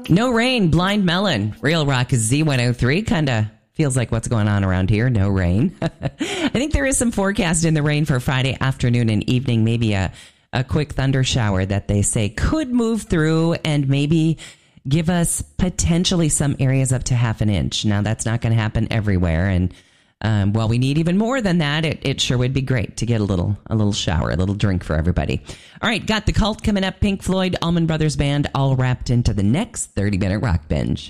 No rain, Blind Melon. Real Rock is Z103. Kind of feels like what's going on around here. No rain. I think there is some forecast in the rain for Friday afternoon and evening. Maybe a quick thunder shower that they say could move through and maybe give us potentially some areas up to half an inch. Now, that's not going to happen everywhere. And while we need even more than that, it sure would be great to get a little shower, a little drink for everybody. All right, got The Cult coming up, Pink Floyd, Allman Brothers Band, all wrapped into the next 30-minute rock binge.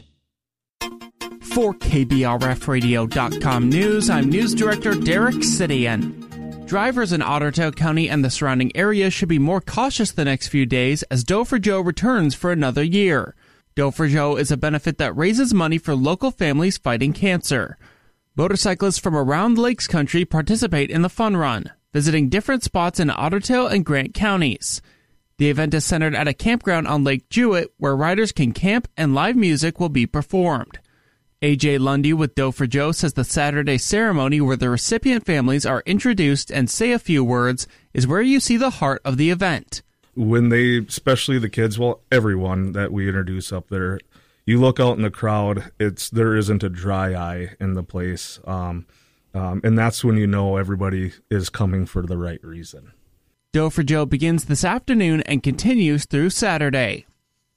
For KBRFradio.com News, I'm News Director Derek Sidian. Drivers in Ottawa County and the surrounding area should be more cautious the next few days as Doe for Joe returns for another year. Doe for Joe is a benefit that raises money for local families fighting cancer. Motorcyclists from around Lakes Country participate in the fun run, visiting different spots in Ottertail and Grant counties. The event is centered at a campground on Lake Jewett, where riders can camp and live music will be performed. AJ Lundy with Doe for Joe says the Saturday ceremony where the recipient families are introduced and say a few words is where you see the heart of the event. When they, especially the kids, well, everyone that we introduce up there, you look out in the crowd, there isn't a dry eye in the place. And that's when you know everybody is coming for the right reason. Doe for Joe begins this afternoon and continues through Saturday.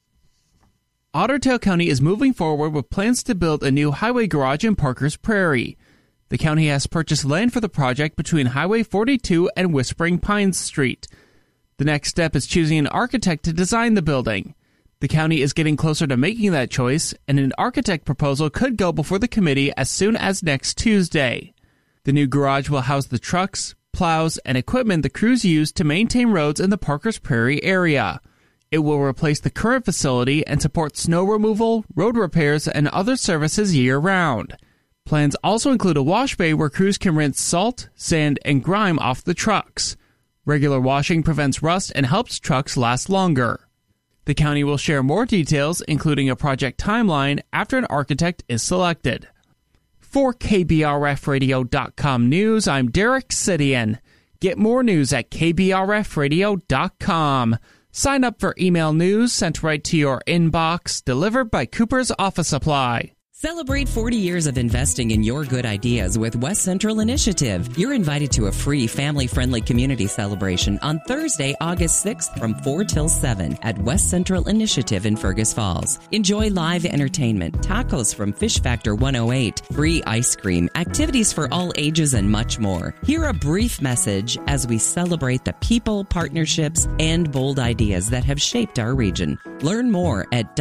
Ottertail County is moving forward with plans to build a new highway garage in Parker's Prairie. The county has purchased land for the project between Highway 42 and Whispering Pines Street. The next step is choosing an architect to design the building. The county is getting closer to making that choice, and an architect proposal could go before the committee as soon as next Tuesday. The new garage will house the trucks, plows, and equipment the crews use to maintain roads in the Parker's Prairie area. It will replace the current facility and support snow removal, road repairs, and other services year-round. Plans also include a wash bay where crews can rinse salt, sand, and grime off the trucks. Regular washing prevents rust and helps trucks last longer. The county will share more details, including a project timeline, after an architect is selected. For KBRFradio.com News, I'm Derek Sidian. Get more news at KBRFradio.com. Sign up for email news sent right to your inbox, delivered by Cooper's Office Supply. Celebrate 40 years of investing in your good ideas with West Central Initiative. You're invited to a free family-friendly community celebration on Thursday, August 6th from 4 till 7 at West Central Initiative in Fergus Falls. Enjoy live entertainment, tacos from Fish Factor 108, free ice cream, activities for all ages, and much more. Hear a brief message as we celebrate the people, partnerships, and bold ideas that have shaped our region. Learn more at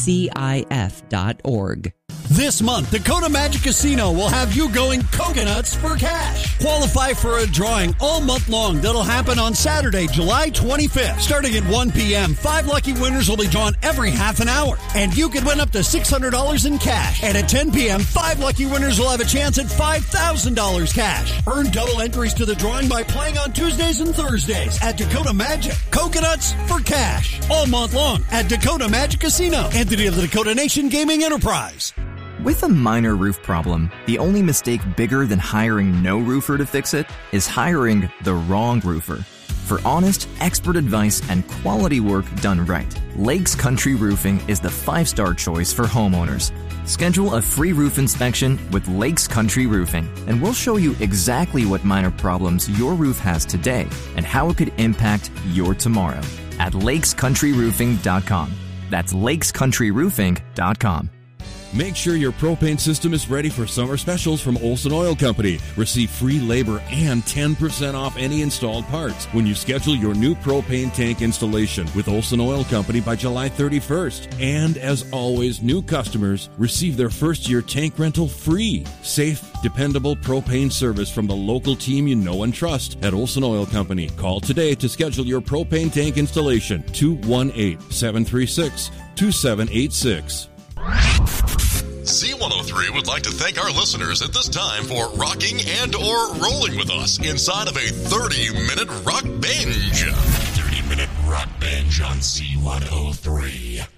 WCIF.org. This month, Dakota Magic Casino will have you going coconuts for cash. Qualify for a drawing all month long that'll happen on Saturday, July 25th. Starting at 1 p.m., 5 lucky winners will be drawn every half an hour. And you could win up to $600 in cash. And at 10 p.m., 5 lucky winners will have a chance at $5,000 cash. Earn double entries to the drawing by playing on Tuesdays and Thursdays at Dakota Magic. Coconuts for cash. All month long at Dakota Magic Casino. Entity of the Dakota Nation Gaming Enterprise. With a minor roof problem, the only mistake bigger than hiring no roofer to fix it is hiring the wrong roofer. For honest, expert advice and quality work done right, Lakes Country Roofing is the 5-star choice for homeowners. Schedule a free roof inspection with Lakes Country Roofing, and we'll show you exactly what minor problems your roof has today and how it could impact your tomorrow at lakescountryroofing.com. That's lakescountryroofing.com. Make sure your propane system is ready for summer specials from Olson Oil Company. Receive free labor and 10% off any installed parts when you schedule your new propane tank installation with Olson Oil Company by July 31st. And as always, new customers receive their first-year tank rental free. Safe, dependable propane service from the local team you know and trust at Olson Oil Company. Call today to schedule your propane tank installation. 218-736-2786. Z103 would like to thank our listeners at this time for rocking and or rolling with us inside of a 30-minute rock binge. 30-minute rock binge on Z103.